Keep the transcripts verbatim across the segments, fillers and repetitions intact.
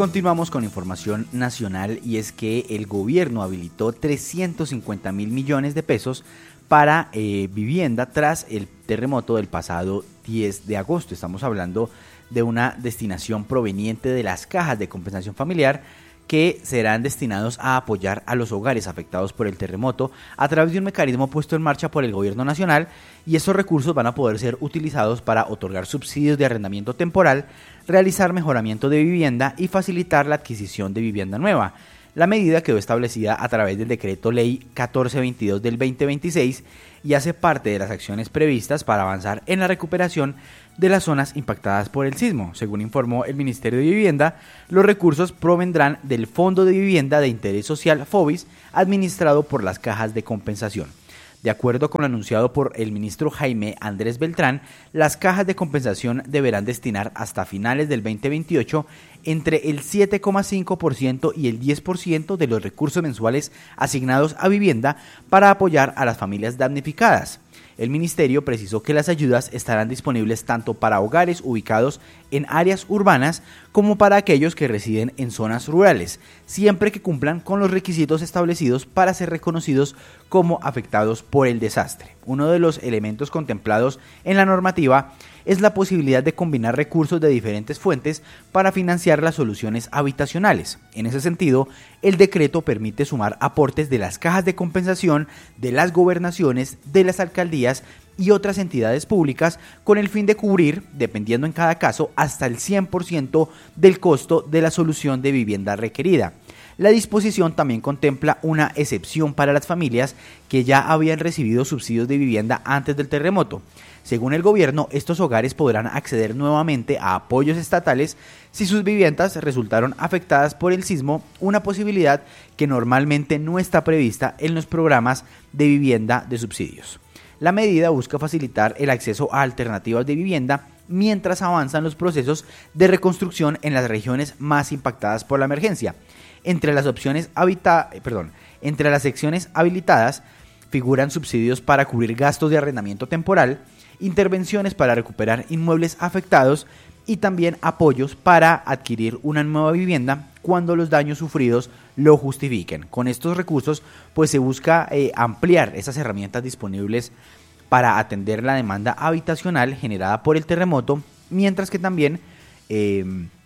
Continuamos con información nacional y es que el gobierno habilitó trescientos cincuenta mil millones de pesos para eh, vivienda tras el terremoto del pasado diez de agosto. Estamos hablando de una destinación proveniente de las cajas de compensación familiar que serán destinados a apoyar a los hogares afectados por el terremoto a través de un mecanismo puesto en marcha por el gobierno nacional, y estos recursos van a poder ser utilizados para otorgar subsidios de arrendamiento temporal, realizar mejoramiento de vivienda y facilitar la adquisición de vivienda nueva. La medida quedó establecida a través del decreto ley catorce veintidós del veinte veintiséis y hace parte de las acciones previstas para avanzar en la recuperación de las zonas impactadas por el sismo. Según informó el Ministerio de Vivienda, los recursos provendrán del Fondo de Vivienda de Interés Social FOVIS, administrado por las cajas de compensación. De acuerdo con lo anunciado por el ministro Jaime Andrés Beltrán, las cajas de compensación deberán destinar hasta finales del veinte veintiocho entre el siete coma cinco por ciento y el diez por ciento de los recursos mensuales asignados a vivienda para apoyar a las familias damnificadas. El ministerio precisó que las ayudas estarán disponibles tanto para hogares ubicados en áreas urbanas como para aquellos que residen en zonas rurales, siempre que cumplan con los requisitos establecidos para ser reconocidos como afectados por el desastre. Uno de los elementos contemplados en la normativa es la posibilidad de combinar recursos de diferentes fuentes para financiar las soluciones habitacionales. En ese sentido, el decreto permite sumar aportes de las cajas de compensación, de las gobernaciones, de las alcaldías y otras entidades públicas con el fin de cubrir, dependiendo en cada caso, hasta el cien por ciento del costo de la solución de vivienda requerida. La disposición también contempla una excepción para las familias que ya habían recibido subsidios de vivienda antes del terremoto. Según el gobierno, estos hogares podrán acceder nuevamente a apoyos estatales si sus viviendas resultaron afectadas por el sismo, una posibilidad que normalmente no está prevista en los programas de vivienda de subsidios. La medida busca facilitar el acceso a alternativas de vivienda mientras avanzan los procesos de reconstrucción en las regiones más impactadas por la emergencia. Entre las opciones habita, perdón, entre las secciones habilitadas figuran subsidios para cubrir gastos de arrendamiento temporal, intervenciones para recuperar inmuebles afectados y también apoyos para adquirir una nueva vivienda cuando los daños sufridos lo justifiquen. Con estos recursos, pues se busca eh, ampliar esas herramientas disponibles para atender la demanda habitacional generada por el terremoto, mientras que también eh,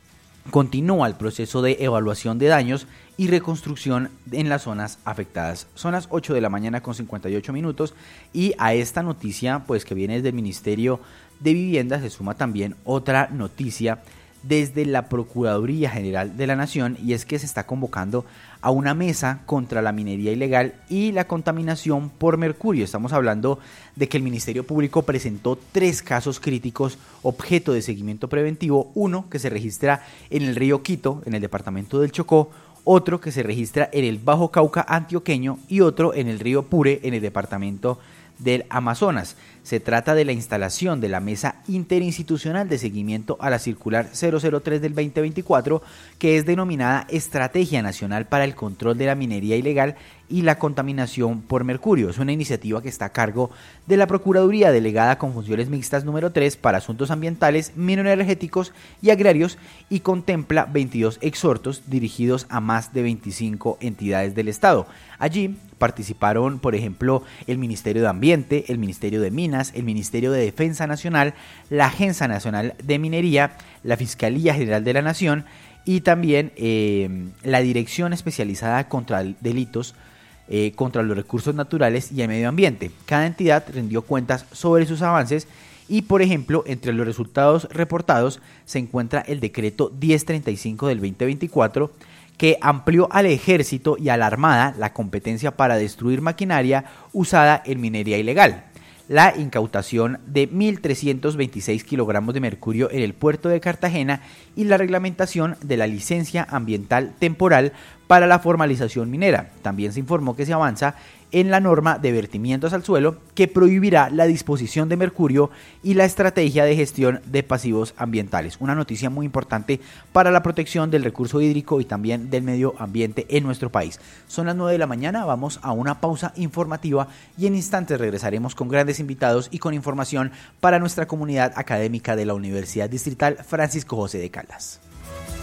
continúa el proceso de evaluación de daños y reconstrucción en las zonas afectadas. Son las ocho de la mañana con cincuenta y ocho minutos y a esta noticia pues que viene desde el Ministerio de Vivienda se suma también otra noticia desde la Procuraduría General de la Nación, y es que se está convocando a una mesa contra la minería ilegal y la contaminación por mercurio. Estamos hablando de que el Ministerio Público presentó tres casos críticos objeto de seguimiento preventivo, uno que se registra en el río Quito, en el departamento del Chocó, otro que se registra en el Bajo Cauca antioqueño y otro en el río Pure, en el departamento del Amazonas. Se trata de la instalación de la Mesa Interinstitucional de Seguimiento a la Circular cero cero tres del veinte veinticuatro, que es denominada Estrategia Nacional para el Control de la Minería Ilegal y la Contaminación por Mercurio. Es una iniciativa que está a cargo de la Procuraduría Delegada con Funciones Mixtas número tres para Asuntos Ambientales, Mineroenergéticos y Agrarios, y contempla veintidós exhortos dirigidos a más de veinticinco entidades del Estado. Allí participaron, por ejemplo, el Ministerio de Ambiente, el Ministerio de Minas, el Ministerio de Defensa Nacional, la Agencia Nacional de Minería, la Fiscalía General de la Nación y también eh, la Dirección Especializada contra Delitos eh, contra los Recursos Naturales y el Medio Ambiente. Cada entidad rindió cuentas sobre sus avances y, por ejemplo, entre los resultados reportados se encuentra el decreto diez treinta y cinco del veinte veinticuatro, que amplió al Ejército y a la Armada la competencia para destruir maquinaria usada en minería ilegal, la incautación de mil trescientos veintiséis kilogramos de mercurio en el puerto de Cartagena y la reglamentación de la licencia ambiental temporal para la formalización minera. También se informó que se avanza en la norma de vertimientos al suelo que prohibirá la disposición de mercurio y la estrategia de gestión de pasivos ambientales. Una noticia muy importante para la protección del recurso hídrico y también del medio ambiente en nuestro país. Son las nueve de la mañana, vamos a una pausa informativa y en instantes regresaremos con grandes invitados y con información para nuestra comunidad académica de la Universidad Distrital Francisco José de Caldas.